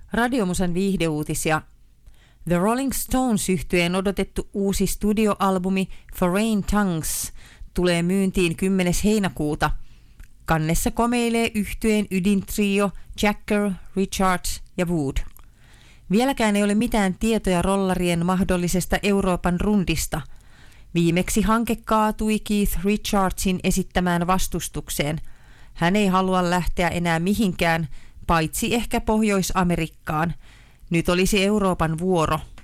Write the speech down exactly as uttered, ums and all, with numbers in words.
Radiomusan viihdeuutisia. The Rolling Stones-yhtyeen odotettu uusi studioalbumi Foreign Tongues tulee myyntiin kymmenes heinäkuuta. Kannessa komeilee yhtyeen ydintrio Jagger, Richards ja Wood. Vieläkään ei ole mitään tietoja rollarien mahdollisesta Euroopan rundista. Viimeksi hanke kaatui Keith Richardsin esittämään vastustukseen. Hän ei halua lähteä enää mihinkään, paitsi ehkä Pohjois-Amerikkaan. Nyt olisi Euroopan vuoro.